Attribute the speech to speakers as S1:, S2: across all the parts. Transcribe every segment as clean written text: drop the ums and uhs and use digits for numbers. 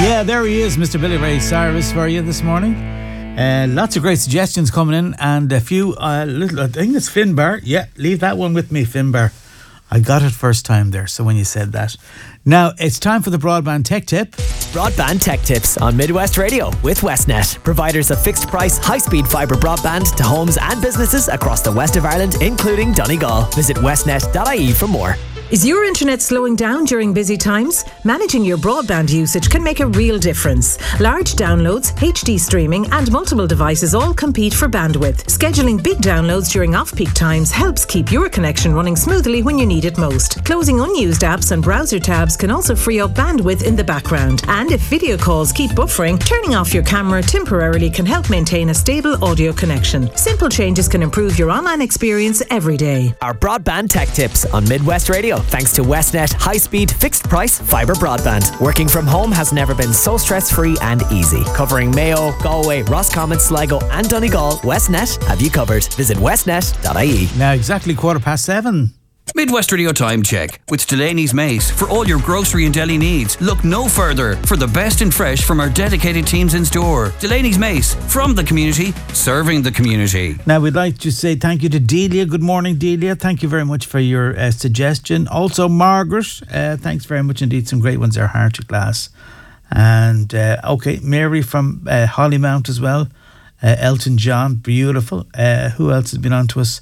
S1: Yeah, there he is, Mr. Billy Ray Cyrus, for you this morning. Lots of great suggestions coming in, and a few I think it's Finbar. Yeah, leave that one with me, Finbar. I got it first time there, so when you said that. Now, it's time for the Broadband Tech Tip.
S2: Broadband Tech Tips on Midwest Radio with Westnet, providers of fixed price, high-speed fibre broadband to homes and businesses across the west of Ireland, including Donegal. Visit westnet.ie for more.
S3: Is your internet slowing down during busy times? Managing your broadband usage can make a real difference. Large downloads, HD streaming and multiple devices all compete for bandwidth. Scheduling big downloads during off-peak times helps keep your connection running smoothly when you need it most. Closing unused apps and browser tabs can also free up bandwidth in the background. And if video calls keep buffering, turning off your camera temporarily can help maintain a stable audio connection. Simple changes can improve your online experience every day.
S2: Our Broadband Tech Tips on Midwest Radio, thanks to Westnet high-speed, fixed-price fibre broadband. Working from home has never been so stress-free and easy. Covering Mayo, Galway, Roscommon, Sligo and Donegal, Westnet have you covered. Visit westnet.ie.
S1: Now, exactly 7:15.
S4: Midwest Radio Time Check with Delaney's Mace. For all your grocery and deli needs, look no further for the best in fresh from our dedicated teams in store. Delaney's Mace, from the community, serving the community.
S1: Now, we'd like to say thank you to Delia. Good morning, Delia. Thank you very much for your suggestion. Also, Margaret, thanks very much indeed. Some great ones there, Hearty Glass. And, Mary from Hollymount as well. Elton John, beautiful. Who else has been on to us?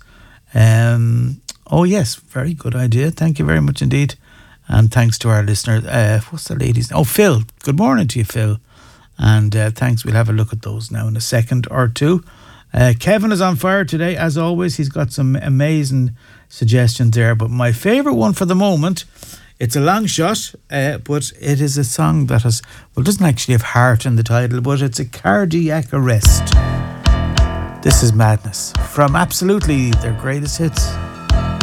S1: Oh, yes, very good idea. Thank you very much indeed. And thanks to our listener. What's the lady's name? Oh, Phil. Good morning to you, Phil. And thanks. We'll have a look at those now in a second or two. Kevin is on fire today, as always. He's got some amazing suggestions there. But my favourite one for the moment, it's a long shot, but it is a song that doesn't actually have heart in the title, but it's a cardiac arrest. This is Madness from absolutely their greatest hits.